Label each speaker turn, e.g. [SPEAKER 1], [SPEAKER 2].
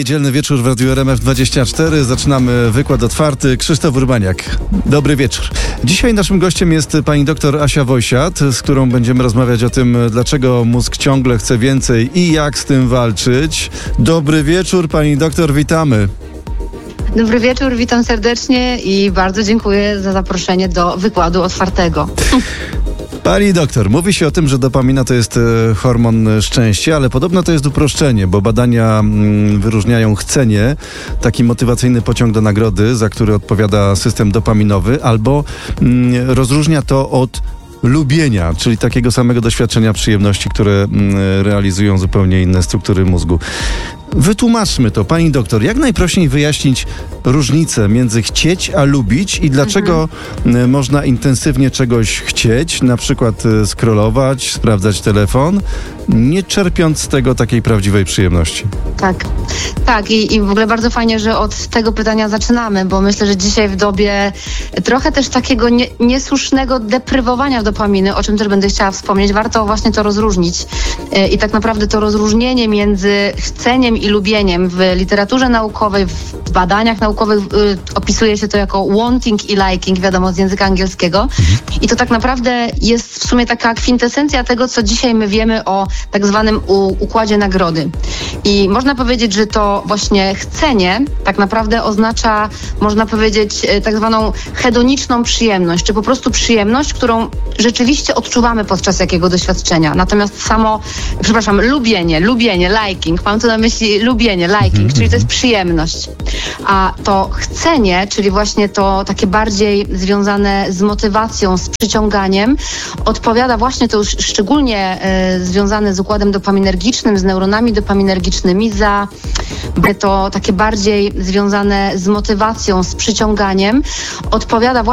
[SPEAKER 1] Niedzielny wieczór w Radiu RMF24. Zaczynamy wykład otwarty. Krzysztof Urbaniak. Dobry wieczór. Dzisiaj naszym gościem jest pani doktor Asia Wojsiat, z którą będziemy rozmawiać o tym, dlaczego mózg ciągle chce więcej i jak z tym walczyć. Dobry wieczór, pani doktor, witamy.
[SPEAKER 2] Dobry wieczór, witam serdecznie i bardzo dziękuję za zaproszenie do wykładu otwartego.
[SPEAKER 1] Pani doktor, mówi się o tym, że dopamina to jest hormon szczęścia, ale podobno to jest uproszczenie, bo badania wyróżniają chcenie, taki motywacyjny pociąg do nagrody, za który odpowiada system dopaminowy, albo rozróżnia to od lubienia, czyli takiego samego doświadczenia przyjemności, które realizują zupełnie inne struktury mózgu. Wytłumaczmy to, pani doktor, jak najprościej wyjaśnić różnicę między chcieć a lubić i dlaczego można intensywnie czegoś chcieć, na przykład scrollować, sprawdzać telefon, nie czerpiąc z tego takiej prawdziwej przyjemności.
[SPEAKER 2] Tak i w ogóle bardzo fajnie, że od tego pytania zaczynamy, bo myślę, że dzisiaj w dobie trochę też takiego niesłusznego deprywowania dopaminy, o czym też będę chciała wspomnieć, warto właśnie to rozróżnić. I tak naprawdę to rozróżnienie między chceniem i lubieniem w literaturze naukowej, w badaniach naukowych opisuje się to jako wanting i liking, wiadomo, z języka angielskiego. I to tak naprawdę jest w sumie taka kwintesencja tego, co dzisiaj my wiemy o tak zwanym układzie nagrody. I można powiedzieć, że to właśnie chcenie tak naprawdę oznacza, można powiedzieć, tak zwaną hedoniczną przyjemność, czy po prostu przyjemność, którą rzeczywiście odczuwamy podczas jakiego doświadczenia. Natomiast lubienie, liking, mam tu na myśli lubienie, liking, czyli to jest przyjemność. A to chcenie, czyli właśnie to takie bardziej związane z motywacją, z przyciąganiem, odpowiada właśnie, to już szczególnie związane z układem dopaminergicznym, z neuronami dopaminergicznymi, za to takie bardziej związane z motywacją, z przyciąganiem, odpowiada